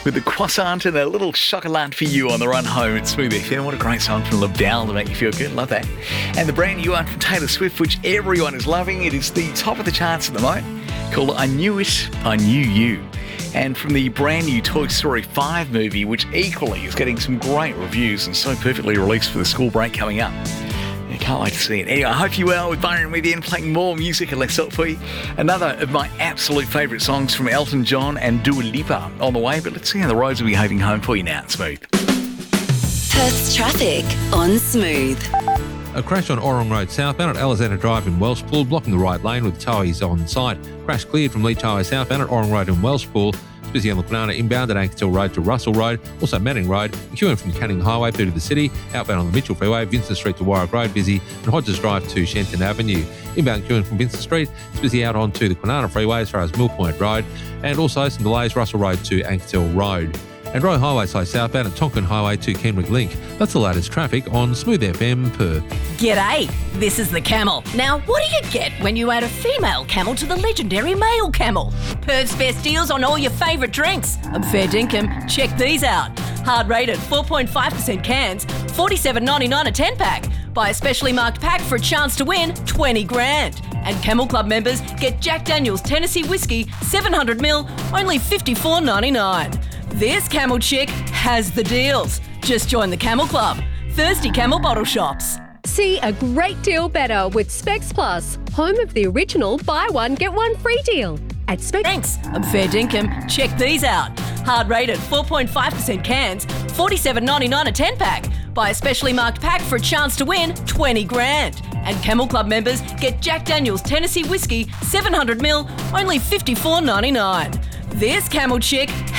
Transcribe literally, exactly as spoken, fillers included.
with the croissant and a little chocolat for you on the run home at Smooth F M. What a great song from Labdal to make you feel good. Love that. And the brand new one from Taylor Swift, which everyone is loving. It is the top of the charts at the moment, called I Knew It, I Knew You. And from the brand new Toy Story five movie, which equally is getting some great reviews and so perfectly released for the school break coming up. I can't wait to see it. Anyway, I hope you're well with Byron with you and playing more music and less salt for you. Another of my absolute favourite songs from Elton John and Dua Lipa on the way, but let's see how the roads will be behaving home for you now. It's Smooth. Perth's traffic on Smooth. A crash on Orong Road southbound at Alexander Drive in Wellspool, blocking the right lane with towies on site. Crash cleared from Leach Highway southbound at Orong Road in Wellspool. Busy on the Kwinana inbound at Ankershill Road to Russell Road, also Manning Road, queuing from Canning Highway through to the city, outbound on the Mitchell Freeway, Vincent Street to Warwick Road busy, and Hodges Drive to Shenton Avenue. Inbound queuing from Vincent Street, it's busy out onto the Kwinana Freeway as far as Mill Point Road, and also some delays Russell Road to Ankershill Road. And Roy Highway side southbound at Tonkin Highway to Kenwick Link. That's the latest traffic on Smooth F M Perth. G'day, this is the Camel. Now, what do you get when you add a female camel to the legendary male camel? Perth's best deals on all your favourite drinks. I'm fair dinkum, check these out. Hard rated four point five percent cans, forty-seven ninety-nine a ten pack. Buy a specially marked pack for a chance to win twenty grand. And Camel Club members get Jack Daniel's Tennessee Whiskey seven hundred milliliters, only fifty-four ninety-nine. This Camel chick has the deals. Just join the Camel Club. Thirsty Camel bottle shops. See a great deal better with Specs Plus, home of the original buy one, get one free deal. At Specs... Thanks, I'm fair dinkum. Check these out. Hard rated four point five percent cans, forty-seven ninety-nine a ten pack. Buy a specially marked pack for a chance to win twenty grand. And Camel Club members get Jack Daniel's Tennessee Whiskey seven hundred milliliters, only fifty-four ninety-nine. This Camel chick